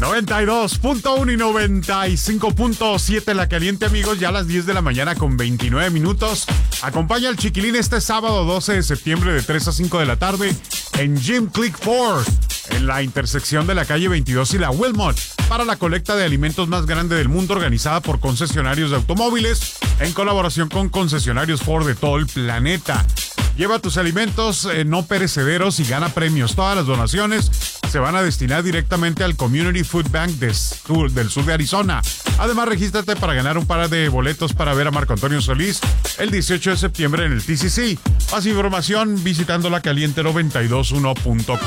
92.1 y 95.7 La Caliente, amigos, ya a las 10 de la mañana con 29 minutos. Acompaña al Chiquilín este sábado 12 de septiembre de 3 a 5 de la tarde en Gym Click 4, en la intersección de la calle 22 y la Wilmot, para la colecta de alimentos más grande del mundo, organizada por concesionarios de automóviles en colaboración con concesionarios Ford de todo el planeta. Lleva tus alimentos no perecederos y gana premios. Todas las donaciones se van a destinar directamente al Community Food Bank del sur de Arizona. Además, regístrate para ganar un par de boletos para ver a Marco Antonio Solís el 18 de septiembre en el TCC. Más información visitando lacaliente921.com.